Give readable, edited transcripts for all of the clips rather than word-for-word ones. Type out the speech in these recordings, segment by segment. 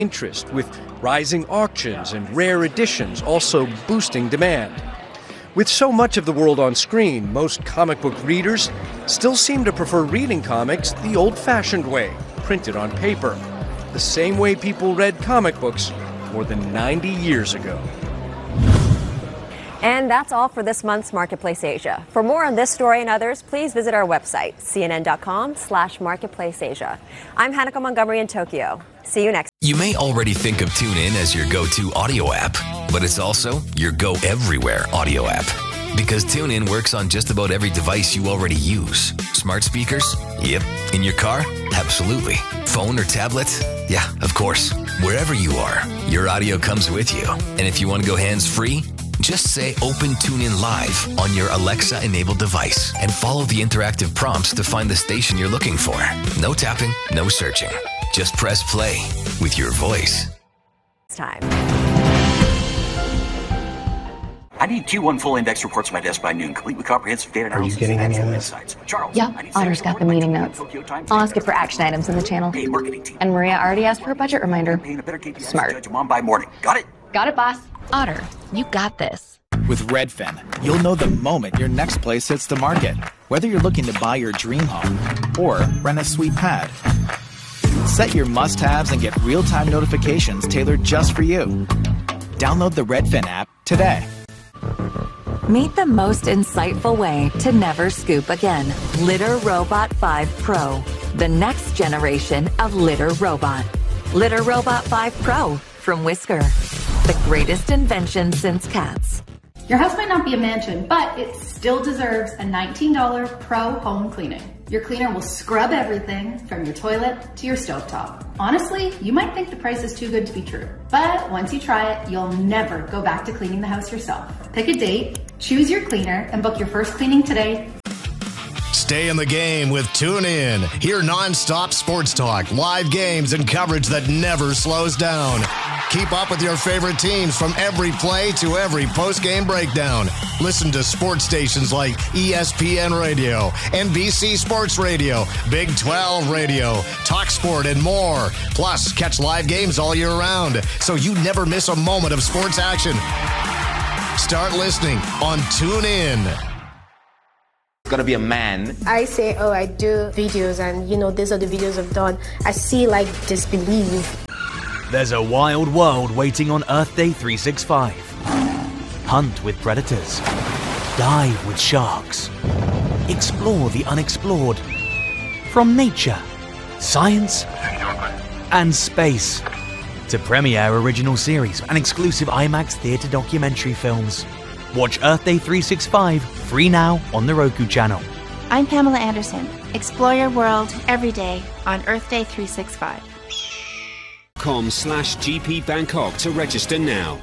interest, with rising auctions and rare editions also boosting demand. With so much of the world on screen, most comic book readers still seem to prefer reading comics the old-fashioned way, printed on paper, the same way people read comic books more than 90 years ago. And that's all for this month's Marketplace Asia. For more on this story and others, please visit our website, cnn.com/marketplaceasia. I'm Hanako Montgomery in Tokyo. See you next. You may already think of TuneIn as your go-to audio app, but it's also your go-everywhere audio app. Because TuneIn works on just about every device you already use. Smart speakers? Yep. In your car? Absolutely. Phone or tablet? Yeah, of course. Wherever you are, your audio comes with you. And if you want to go hands-free, just say Open TuneIn Live on your Alexa-enabled device and follow the interactive prompts to find the station you're looking for. No tapping, no searching. Just press play with your voice. It's time. I need Q1 full index reports on my desk by noon, complete with comprehensive data analysis. Are you getting any of this? Charles, Yeah, Otter's got the meeting notes. I'll ask it for action items in the channel. Hey, marketing team. And Maria already asked for a budget reminder. Smart. Mom by morning. Got it? Got it, boss. Otter, you got this. With Redfin, you'll know the moment your next place hits the market. Whether you're looking to buy your dream home or rent a sweet pad. Set your must-haves and get real-time notifications tailored just for you. Download the Redfin app today. Meet the most insightful way to never scoop again. Litter Robot 5 Pro, the next generation of litter robot. Litter Robot 5 Pro from Whisker, the greatest invention since cats. Your house might not be a mansion, but it still deserves a $19 pro home cleaning. Your cleaner will scrub everything from your toilet to your stovetop. Honestly, you might think the price is too good to be true, but once you try it, you'll never go back to cleaning the house yourself. Pick a date, choose your cleaner, and book your first cleaning today. Stay in the game with TuneIn. Hear non-stop sports talk, live games, and coverage that never slows down. Keep up with your favorite teams from every play to every post-game breakdown. Listen to sports stations like ESPN Radio, NBC Sports Radio, Big 12 Radio, TalkSport, and more. Plus, catch live games all year round, so you never miss a moment of sports action. Start listening on TuneIn. Gonna be a man. I say, oh, I do videos and, these are the videos I've done. I see disbelief. There's a wild world waiting on Earth Day 365. Hunt with predators. Dive with sharks. Explore the unexplored. From nature, science, and space. To premiere original series and exclusive IMAX theatre documentary films. Watch Earth Day 365 free now on the Roku channel. I'm Pamela Anderson. Explore your world every day on Earth Day 365. .com/GP Bangkok to register now.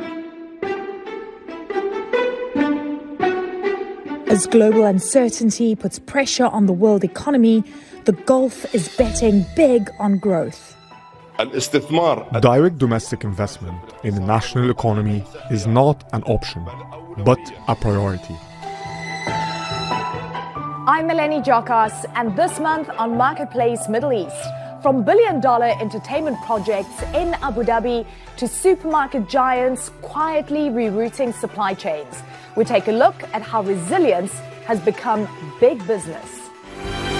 As global uncertainty puts pressure on the world economy, the Gulf is betting big on growth. Direct domestic investment in the national economy is not an option, but a priority. I'm Melanie Jokas, and this month on Marketplace Middle East, from billion-dollar entertainment projects in Abu Dhabi to supermarket giants quietly rerouting supply chains, we take a look at how resilience has become big business.